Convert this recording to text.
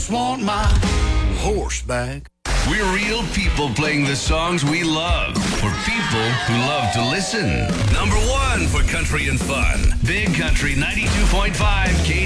Want my horse back. We're real people playing the songs we love for people who love to listen. Number one for country and fun. Big Country 92.5 K.